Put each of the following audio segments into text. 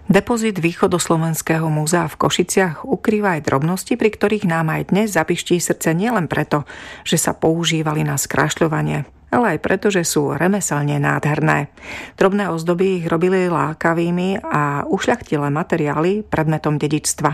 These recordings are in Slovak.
Depozit Východoslovenského múzea v Košiciach ukrýva aj drobnosti, pri ktorých nám aj dnes zapiští srdce nielen preto, že sa používali na skrášľovanie, ale aj preto, že sú remeselne nádherné. Drobné ozdoby ich robili lákavými a ušľachtilé materiály predmetom dedičstva.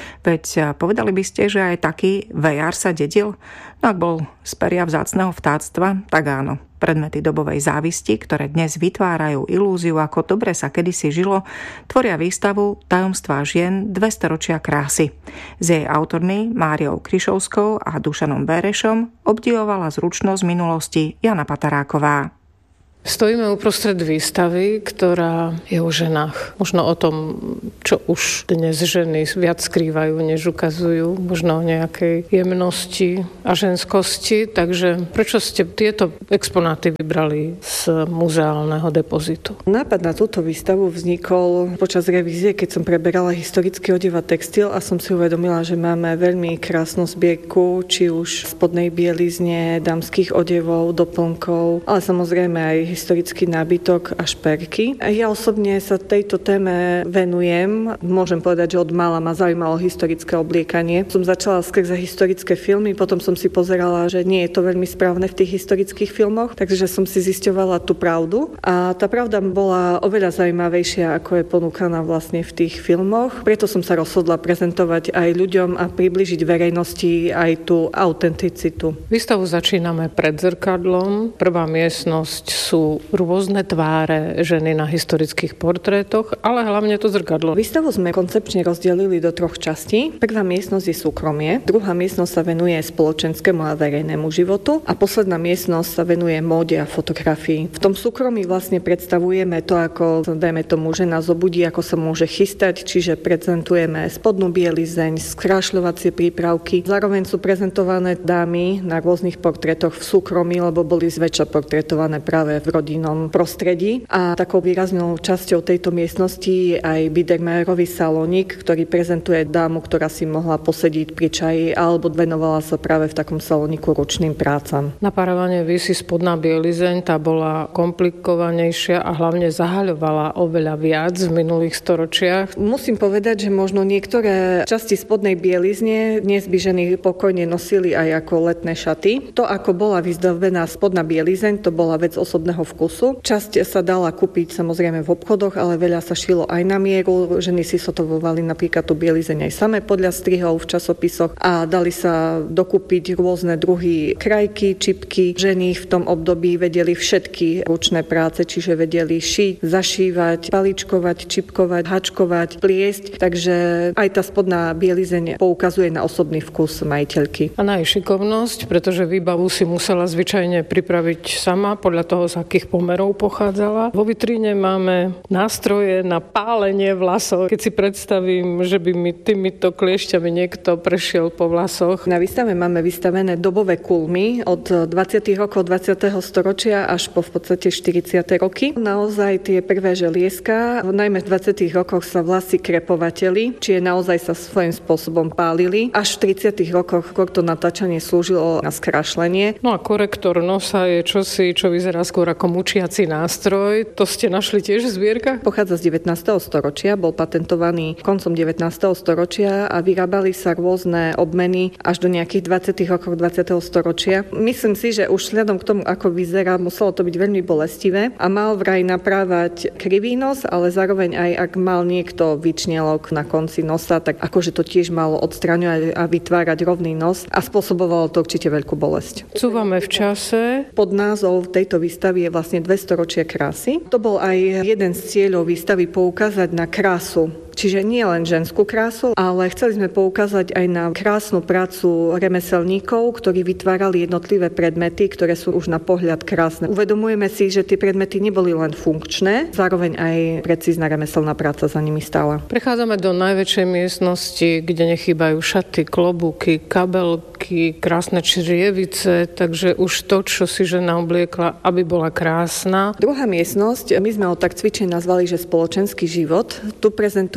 Veď povedali by ste, že aj taký vejár sa dedil? No ak bol z peria vzácneho vtáctva, tak áno. Predmety dobovej závisti, ktoré dnes vytvárajú ilúziu, ako dobre sa kedysi žilo, tvoria výstavu Tajomstvá žien 200 ročia krásy. S jej autormi Máriou Kryšovskou a Dušanom Bérešom obdivovala zručnosť minulosti Jana Pataráková. Stojíme uprostred výstavy, ktorá je o ženách. Možno o tom, čo už dnes ženy viac skrývajú, než ukazujú. Možno o nejakej jemnosti a ženskosti. Takže prečo ste tieto exponáty vybrali z muzeálneho depozitu? Nápad na túto výstavu vznikol počas revízie, keď som preberala historický odev a textil a som si uvedomila, že máme veľmi krásnu zbierku, či už spodnej bielizne, dámskych odevov, doplnkov, ale samozrejme aj historický nábytok a šperky. Ja osobne sa tejto téme venujem. Môžem povedať, že od mala ma zaujímalo historické obliekanie. Som začala skrze historické filmy, potom som si pozerala, že nie je to veľmi správne v tých historických filmoch, takže som si zisťovala tú pravdu. A tá pravda bola oveľa zaujímavejšia, ako je ponúkaná vlastne v tých filmoch. Preto som sa rozhodla prezentovať aj ľuďom a približiť verejnosti aj tú autenticitu. Výstavu začíname pred zrkadlom. Prvá miestnosť sú rôzne tváre ženy na historických portrétoch, ale hlavne to zrkadlo. Výstavu sme koncepčne rozdelili do 3 častí. Prvá miestnosť je súkromie, druhá miestnosť sa venuje spoločenskému a verejnému životu a posledná miestnosť sa venuje móde a fotografii. V tom súkromí vlastne predstavujeme to, ako dajme tomu žena zobudí, ako sa môže chystať, čiže prezentujeme spodnú bielizeň, skrášľovacie prípravky. Zároveň sú prezentované dámy na rôznych portrétoch v súkromí, lebo boli zväčša portrétované práve v rodinnom prostredí. A takou výraznou časťou tejto miestnosti je aj Biedermeierový salónik, ktorý prezentuje dámu, ktorá si mohla posediť pri čaji alebo venovala sa práve v takom salóniku ručným prácam. Na paravane visí spodná bielizeň, tá bola komplikovanejšia a hlavne zahaľovala oveľa viac v minulých storočiach. Musím povedať, že možno niektoré časti spodnej bielizne dnes by ženy pokojne nosili aj ako letné šaty. To, ako bola vyzdobená spodná bielizeň, to bola vec osobného vkusu. Časť sa dala kúpiť samozrejme v obchodoch, ale veľa sa šilo aj na mieru. Ženy si sotovovali napríklad tú bielizeň aj samé podľa strihov v časopisoch a dali sa dokúpiť rôzne druhy krajky, čipky. Ženy v tom období vedeli všetky ručné práce, čiže vedeli šiť, zašívať, paličkovať, čipkovať, hačkovať, pliesť. Takže aj tá spodná bielizeň poukazuje na osobný vkus majiteľky. A na jej šikovnosť, pretože výbavu si musela zvyčajne pripraviť sama podľa toho, z akých pomerov pochádzala. Vo vitríne máme nástroje na pálenie vlasov. Keď si predstavím, že by mi týmito kliešťami niekto prešiel po vlasoch. Na výstave máme vystavené dobové kulmy od 20. rokov 20. storočia až po v podstate 40. roky. Naozaj tie prvé želieska, najmä v 20. rokoch sa vlasy krepovateli, čiže naozaj sa svojím spôsobom pálili. Až v 30. rokoch to natáčanie slúžilo na skrášlenie. No a korektor nosa je čosi, čo vyzerá skôr ako mučiaci nástroj. To ste našli tiež v zbierkach? Pochádza z 19. storočia, bol patentovaný koncom 19. storočia a vyrábali sa rôzne obmeny až do nejakých 20. rokov 20. storočia. Myslím si, že už vzhľadom k tomu, ako vyzerá, muselo to byť veľmi bolestivé a mal vraj naprávať krivý nos, ale zároveň aj ak mal niekto vyčnielok na konci nosa, tak akože to tiež malo odstraňovať a vytvárať rovný nos a spôsobovalo to určite veľkú bolesť. Cúvame v čase. Pod názov tejto výstavy je vlastne 200 ročia krásy. To bol aj jeden z cieľov výstavy poukázať na krásu. Čiže nie len ženskú krásu, ale chceli sme poukázať aj na krásnu prácu remeselníkov, ktorí vytvárali jednotlivé predmety, ktoré sú už na pohľad krásne. Uvedomujeme si, že tie predmety neboli len funkčné, zároveň aj precízna remeselná práca za nimi stála. Prechádzame do najväčšej miestnosti, kde nechýbajú šaty, klobúky, kabelky, krásne črievice, takže už to, čo si žena obliekla, aby bola krásna. Druhá miestnosť, my sme ho tak cvične nazvali, že spoločenský život. Tu prezentuje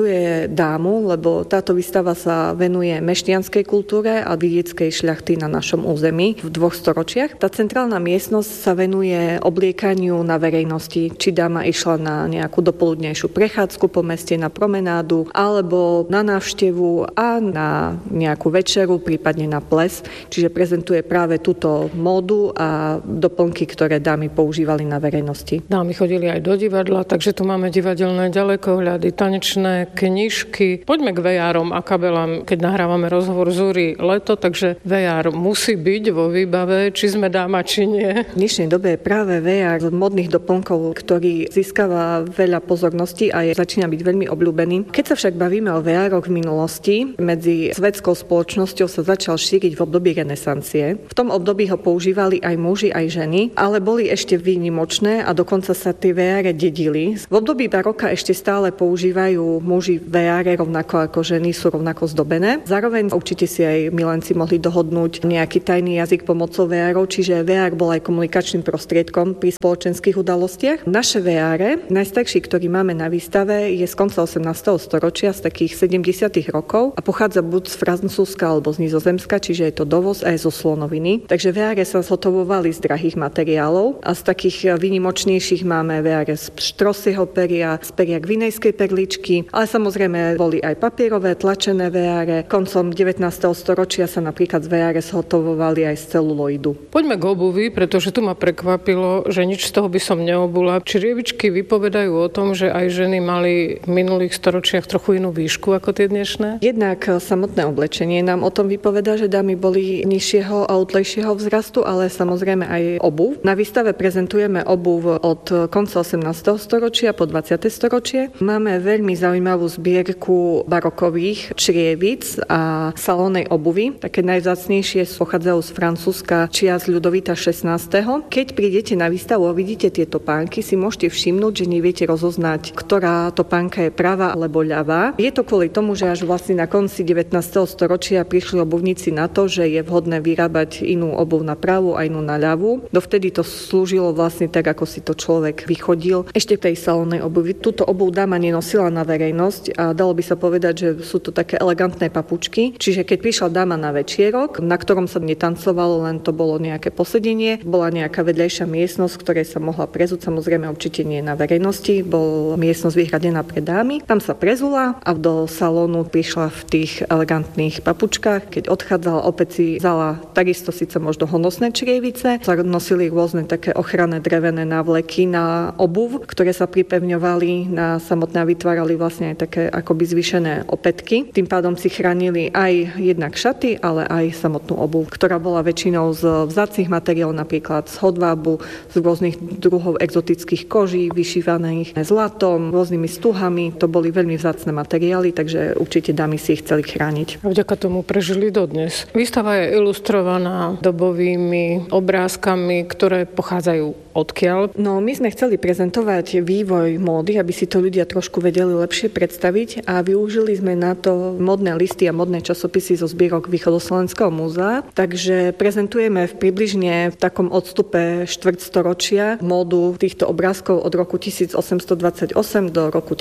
prezentuje dámu, lebo táto výstava sa venuje mešťanskej kultúre a vidieckej šľachty na našom území v 2 storočiach. Tá centrálna miestnosť sa venuje obliekaniu na verejnosti, či dáma išla na nejakú dopoludnejšiu prechádzku po meste, na promenádu, alebo na návštevu a na nejakú večeru, prípadne na ples. Čiže prezentuje práve túto módu a doplnky, ktoré dámy používali na verejnosti. Dámy chodili aj do divadla, takže tu máme divadelné ďalekohľady, tanečné knižky. Poďme k VR-om a kabelám, keď nahrávame rozhovor Zúri leto, takže VR musí byť vo výbave, či sme dáma, či nie. V dnešnej dobe je práve VR z modných doplnkov, ktorý získava veľa pozornosti a začína byť veľmi obľúbený. Keď sa však bavíme o VR-och v minulosti, medzi svetskou spoločnosťou sa začal šíriť v období renesancie. V tom období ho používali aj muži, aj ženy, ale boli ešte výnimočné a dokonca sa tie VR dedili. V období baroka ešte stále používajú muži VR rovnako ako ženy, sú rovnako zdobené. Zároveň určite si aj milenci mohli dohodnúť nejaký tajný jazyk pomocou VR, čiže VR bol aj komunikačným prostriedkom pri spoločenských udalostiach. Naše VR, najstarší, ktorý máme na výstave, je z konca 18. storočia, z takých 70. rokov a pochádza buď z Francúzska alebo z Nizozemska, čiže je to dovoz a je zo slonoviny. Takže VR sa zhotovovali z drahých materiálov a z takých výnimočnejších máme VR z štrosieho peria, z peria gvinejskej perličky, ale samozrejme boli aj papierové, tlačené VR. Koncom 19. storočia sa napríklad z VR zhotovovali aj z celuloidu. Poďme k obuvi, pretože tu ma prekvapilo, že nič z toho by som neobula. Črievičky vypovedajú o tom, že aj ženy mali v minulých storočiach trochu inú výšku ako tie dnešné? Jednak samotné oblečenie nám o tom vypovedá, že dámy boli nižšieho a útlejšieho vzrastu, ale samozrejme aj obuv. Na výstave prezentujeme obuv od konca 18. storočia po 20. storočie. Máme veľmi zaujímavú zbierku barokových črievic a salónnej obuvy. Také najvzácnejšie pochádzajú z Francúzska čias Ľudovita 16. Keď prídete na výstavu a vidíte tieto topánky, si môžete všimnúť, že neviete rozoznať, ktorá topánka je pravá alebo ľavá. Je to kvôli tomu, že až vlastne na konci 19. storočia prišli obuvníci na to, že je vhodné vyrábať inú obuv na pravú a inú na ľavú. Dovtedy to slúžilo vlastne tak, ako si to človek vychodil. Ešte v tej salónnej obuvi. Túto obuv dáma nenosila na verejnosť a dalo by sa povedať, že sú to také elegantné papučky. Čiže keď prišla dáma na večierok, na ktorom sa netancovalo, len to bolo nejaké posedenie, bola nejaká vedľajšia miestnosť, v ktorej sa mohla prezúť, samozrejme určite nie na verejnosti, bol miestnosť vyhradená pre dámy. Tam sa prezula a do salónu prišla v tých elegantných papučkách. Keď odchádzala, opäť si vzala takisto síce možno honosné črievice, sa nosili rôzne také ochranné drevené návleky na obuv, ktoré sa pripevňovali na samotné a vytvárali vlastne aj také akoby zvýšené opätky. Tým pádom si chránili aj jednak šaty, ale aj samotnú obuv, ktorá bola väčšinou z vzácnych materiálov, napríklad z hodvábu, z rôznych druhov exotických koží, vyšívaných zlatom, rôznymi stuhami. To boli veľmi vzácne materiály, takže určite dámy si ich chceli chrániť. A vďaka tomu prežili dodnes. Výstava je ilustrovaná dobovými obrázkami, ktoré pochádzajú odkiaľ? No, my sme chceli prezentovať vývoj módy, aby si to ľudia trošku vedeli lepšie predstaviť a využili sme na to modné listy a modné časopisy zo zbierok Východoslovenského múzea. Takže prezentujeme približne v takom odstupe štvrťstoročia módu týchto obrázkov od roku 1828 do roku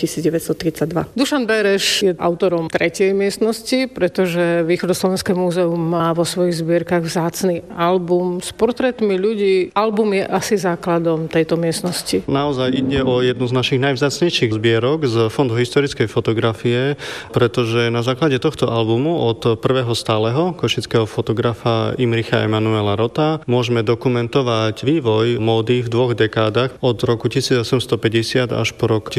1932. Dušan Bereš je autorom 3. miestnosti, pretože Východoslovenské múzeum má vo svojich zbierkach vzácny album s portrétmi ľudí. Album je asi základom tejto miestnosti. Naozaj ide o jednu z našich najvzácnejších zbierok z Fondu historickej fotografie, pretože na základe tohto albumu od prvého stáleho košického fotografa Imricha Emanuela Rota môžeme dokumentovať vývoj módy v 2 dekádach od roku 1850 až po rok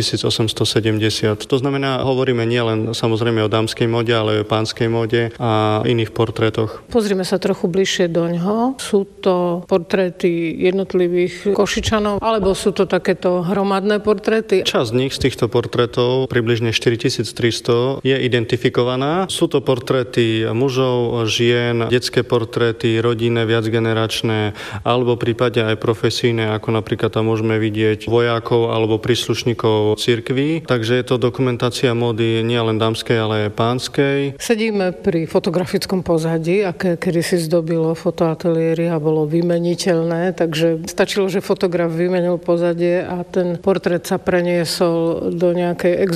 1870. To znamená, hovoríme nielen samozrejme o dámskej móde, ale aj o pánskej móde a iných portrétoch. Pozrime sa trochu bližšie doňho. Sú to portréty jednotlivých Košičanov, alebo sú to takéto hromadné portréty? Časť z nich, z týchto portrétov, približne 4300, je identifikovaná. Sú to portréty mužov, žien, detské portréty, rodinné, viacgeneračné, alebo prípadne aj profesijné, ako napríklad tam môžeme vidieť vojakov alebo príslušníkov cirkví. Takže je to dokumentácia módy nielen dámskej, ale aj pánskej. Sedíme pri fotografickom pozadí, aké kedysi zdobilo fotoateliéry a bolo vymeniteľné, takže stačilo, že fotograf vymenil pozadie a ten portrét sa preniesol do nejakej exotickej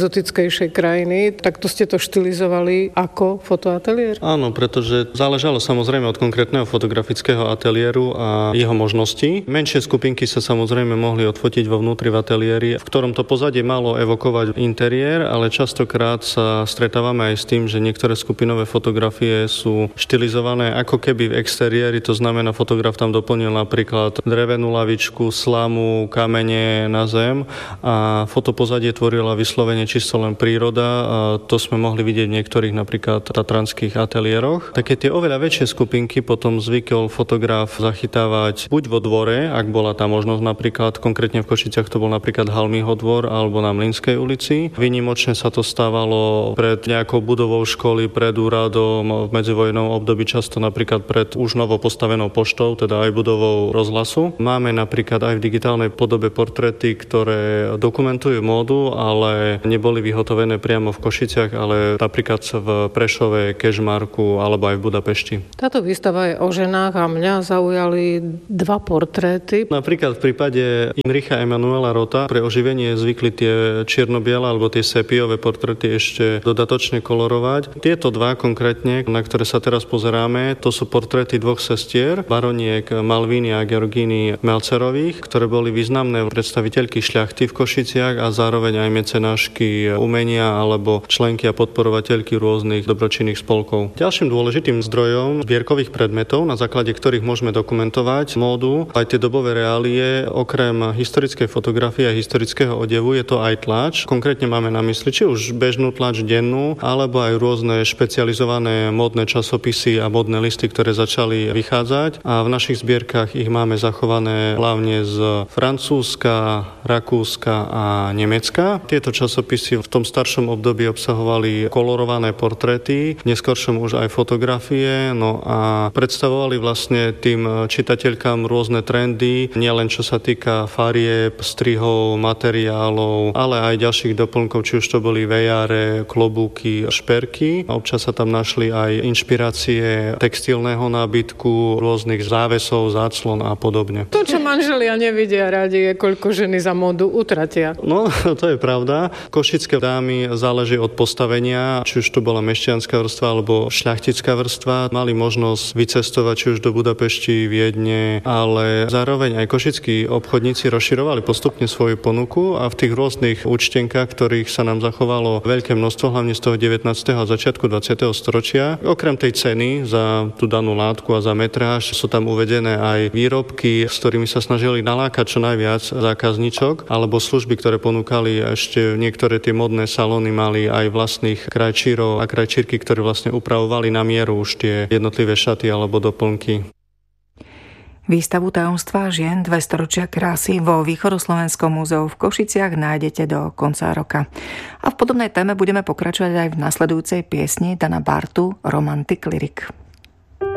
tutejšej krajiny. Takto ste to štilizovali ako fotoateliér? Áno, pretože záležalo samozrejme od konkrétneho fotografického ateliéru a jeho možností. Menšie skupinky sa samozrejme mohli odfotiť vo vnútri v ateliéri, v ktorom to pozadie malo evokovať interiér, ale častokrát sa stretávame aj s tým, že niektoré skupinové fotografie sú štilizované ako keby v exteriéri, to znamená, fotograf tam doplnil napríklad drevenú lavičku, slamu, kamene na zem a fotopozadie tvorila vyslovene čisto len príroda. A to sme mohli vidieť v niektorých napríklad tatranských ateliéroch. Také tie oveľa väčšie skupinky potom zvykol fotograf zachytávať buď vo dvore, ak bola tá možnosť, napríklad konkrétne v Košiciach to bol napríklad Halmýho dvor alebo na Mlynskej ulici. Výnimočne sa to stávalo pred nejakou budovou školy, pred úradom, v medzivojnovom období často napríklad pred už novo postavenou poštou, teda aj budovou rozhlasu. Máme napríklad aj v digitálnej podobe portréty, ktoré dokumentujú módu, ale neboli vyhotovené priamo v Košiciach, ale napríklad v Prešove, Kežmarku alebo aj v Budapešti. Táto výstava je o ženách a mňa zaujali dva portréty. Napríklad v prípade Imricha Emanuela Rota pre oživenie zvykli tie čierno-biele alebo tie sepiové portréty ešte dodatočne kolorovať. Tieto dva konkrétne, na ktoré sa teraz pozeráme, to sú portréty dvoch sestier, baroniek Malvíny a Georgíny Melcerových, ktoré boli významné predstaviteľky šľachty v Košiciach a zároveň aj mecenášky umenia alebo členky a podporovateľky rôznych dobročinných spolkov. Ďalším dôležitým zdrojom zbierkových predmetov, na základe ktorých môžeme dokumentovať módu, aj tie dobové reálie, okrem historickej fotografie a historického odevu, je to aj tlač. Konkrétne máme na mysli či už bežnú tlač dennú, alebo aj rôzne špecializované módne časopisy a módne listy, ktoré začali vychádzať. A v našich zbierkach ich máme zachované hlavne z Francúzska, Rakúska a Nemecka. Tieto časopisy v tom staršom období obsahovali kolorované portréty, v neskoršom už aj fotografie, no a predstavovali vlastne tým čitateľkám rôzne trendy, nielen čo sa týka farieb, strihov, materiálov, ale aj ďalších doplnkov, či už to boli vejáre, klobúky, šperky. Občas sa tam našli aj inšpirácie textilného nábytku, rôznych závesov, záclon a podobne. To, čo manželia nevidia radi, je koľko ženy za módu utratia. No, to je pravda. Košické dámy záleží od postavenia, či už to bola mešťanská vrstva alebo šľachtická vrstva. Mali možnosť vycestovať či už do Budapešti, Viedne, ale zároveň aj košickí obchodníci rozširovali postupne svoju ponuku a v tých rôznych účtenkách, ktorých sa nám zachovalo veľké množstvo, hlavne z toho 19. a začiatku 20. storočia. Okrem tej ceny za tú danú látku a za metráž sú tam uvedené aj výrobky, s ktorými sa snažili nalákať čo najviac zákazníčok, alebo služby, ktoré ponúkali ešte niektoré tie modné salóny, mali aj vlastných krajčírov a krajčírky, ktorí vlastne upravovali na mieru už tie jednotlivé šaty alebo doplnky. Výstavu Tajomstvá žien 2 storočia krásy vo Východoslovenskom múzeu v Košiciach nájdete do konca roka. A v podobnej téme budeme pokračovať aj v nasledujúcej piesni Dana Bartu Romantic Lyric.